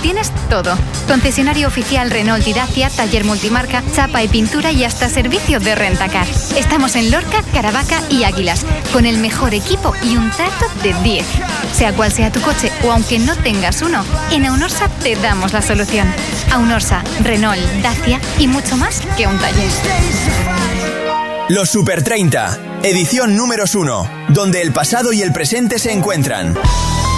tienes todo. Concesionario oficial Renault y Dacia, taller multimarca, chapa y pintura y hasta servicio de rentacar. Estamos en Lorca, Caravaca y Águilas, con el mejor equipo y un trato de 10. Sea cual sea tu coche o aunque no tengas uno, en Aunorsa te damos la solución. Aunorsa, Renault, Dacia y mucho más que un taller. Los Super 30, edición número 1, donde el pasado y el presente se encuentran.